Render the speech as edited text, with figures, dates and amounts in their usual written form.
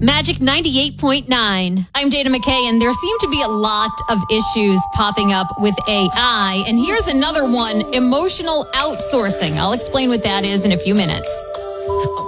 Magic 98.9. I'm Dana McKay, and there seem to be a lot of issues popping up with AI. And here's another one, emotional outsourcing. I'll explain what that is in a few minutes.